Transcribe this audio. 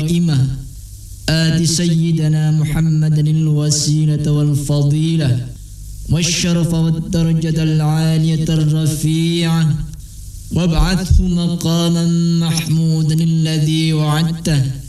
القائمة آت سيدنا محمد الوسيلة والفضيلة والشرف والدرجة العالية الرفيعة وابعثه مقاما محمودا الذي وعدته